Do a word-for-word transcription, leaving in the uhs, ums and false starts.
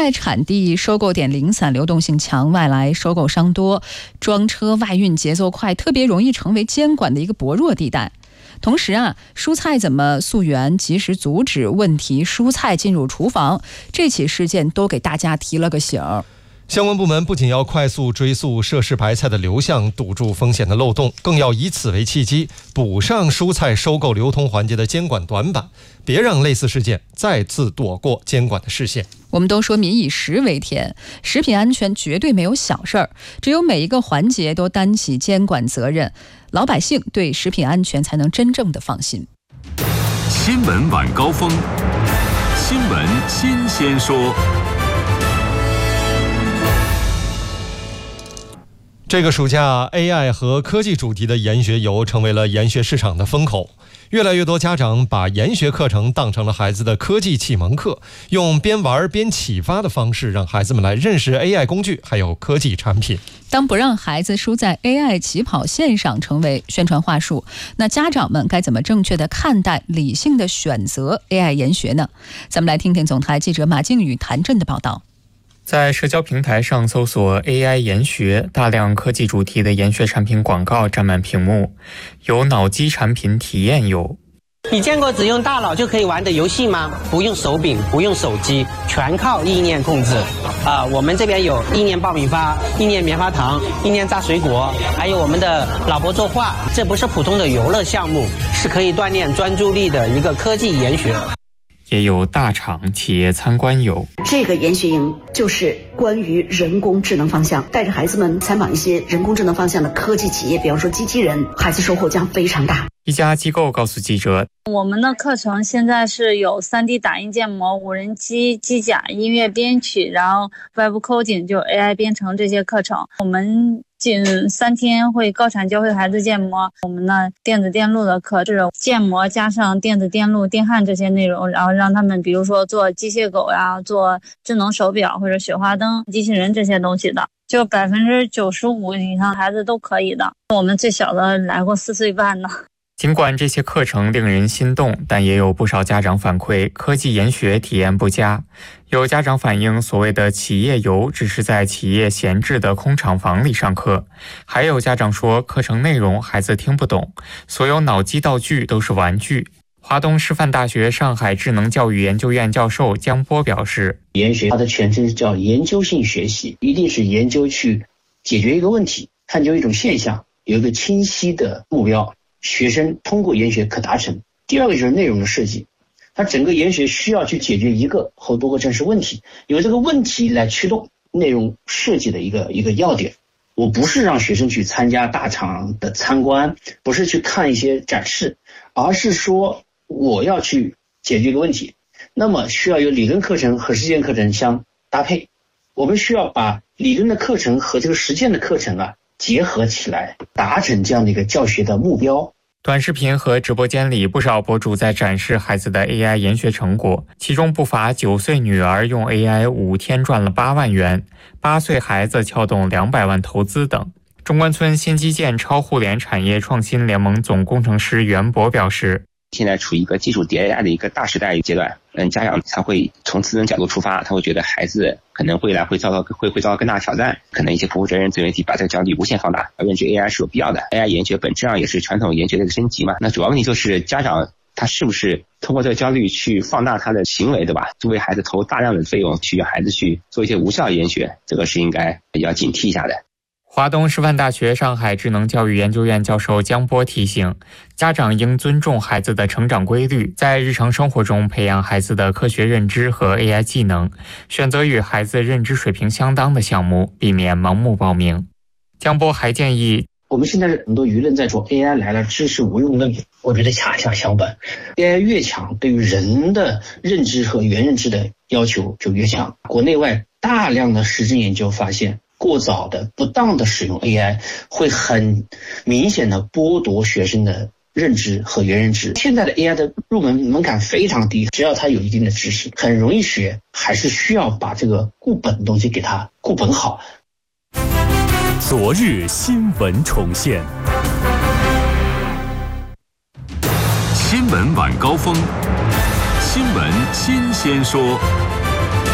菜产地收购点零散，流动性强，外来收购商多，装车外运节奏快，特别容易成为监管的一个薄弱地带。同时啊，蔬菜怎么溯源，及时阻止问题蔬菜进入厨房，这起事件都给大家提了个醒。 相关部门不仅要快速追溯涉事白菜的流向，堵住风险的漏洞，更要以此为契机，补上蔬菜收购流通环节的监管短板，别让类似事件再次躲过监管的视线。 我们都说民以食为天，食品安全绝对没有小事儿，只有每一个环节都担起监管责任，老百姓对食品安全才能真正的放心。 新闻晚高峰，新闻新鲜说。 这个暑假 A I 和科技主题的研学游成为了研学市场的风口，越来越多家长把研学课程当成了孩子的科技启蒙课，用边玩边启发的方式让孩子们来认识 A I 工具还有科技产品。 当不让孩子输在 A I 起跑线上成为宣传话术，那家长们该怎么正确的看待、理性的选择 A I 研学呢？咱们来听听总台记者马靖宇、谭震的报道。 在社交平台上搜索 A I 研学，大量科技主题的研学产品广告占满屏幕，有脑机产品体验游。 你见过只用大脑就可以玩的游戏吗？不用手柄，不用手机，全靠意念控制。啊、呃，我们这边有意念爆米花、意念棉花糖、意念炸水果，还有我们的老婆作画。这不是普通的游乐项目，是可以锻炼专注力的一个科技研学。 也有大厂企业参观游。 这个研学营就是关于人工智能方向，带着孩子们参访一些人工智能方向的科技企业，比方说机器人，孩子收获将非常大。 一家机构告诉记者， 我们的课程现在是有 三 D 打印建模、无人机、机甲、音乐编曲，然后 Web Coding 就 A I 编程这些课程。我们近三天会高产教会孩子建模。我们呢电子电路的课是建模加上电子电路、电焊这些内容，然后让他们比如说做机械狗呀、做智能手表或者雪花灯、机器人这些东西的，就百分之九十五以上孩子都可以的。我们最小的来过四岁半呢。 尽管这些课程令人心动，但也有不少家长反馈科技研学体验不佳。有家长反映，所谓的企业游只是在企业闲置的空厂房里上课。还有家长说，课程内容孩子听不懂，所有脑机道具都是玩具。华东师范大学上海智能教育研究院教授江波表示， 研学它的全称叫研究性学习，一定是研究去解决一个问题，探究一种现象，有一个清晰的目标，学生通过研学可达成。第二个就是内容的设计，它整个研学需要去解决一个或多个真实问题，由这个问题来驱动内容设计的一个一个要点。我不是让学生去参加大厂的参观，不是去看一些展示，而是说我要去解决一个问题，那么需要有理论课程和实践课程相搭配。我们需要把理论的课程和这个实践的课程啊结合起来，达成这样的一个教学的目标。 短视频和直播间里，不少博主在展示孩子的 A I 研学成果，其中不乏九岁女儿用 A I 五天赚了八万元，八岁孩子撬动两百万投资等。中关村新基建超互联产业创新联盟总工程师袁博表示， 现在处于一个技术迭代的一个大时代阶段，嗯，家长他会从自身角度出发，他会觉得孩子可能未来会遭到会会遭到更大挑战，可能一些不负责任自媒体把这个焦虑无限放大，而认知 A I 是有必要的。A I 研学本质上也是传统研学的一个升级嘛。那主要问题就是家长他是不是通过这个焦虑去放大他的行为，对吧？就为孩子投大量的费用去让孩子去做一些无效研学，这个是应该要警惕一下的。 华东师范大学上海智能教育研究院教授江波提醒，家长应尊重孩子的成长规律，在日常生活中培养孩子的科学认知和 A I 技能，选择与孩子认知水平相当的项目，避免盲目报名。江波还建议， 我们现在很多舆论在说 A I 来了，知识无用论，我觉得恰恰相反， A I 越强，对于人的认知和原认知的要求就越强。国内外大量的实证研究发现，过早的不当的使用 A I 会很明显的剥夺学生的认知和原认知。现在的 A I 的入门门槛非常低，只要他有一定的知识很容易学，还是需要把这个固本的东西给他固本好。 昨日新闻重现，新闻晚高峰，新闻新鲜说。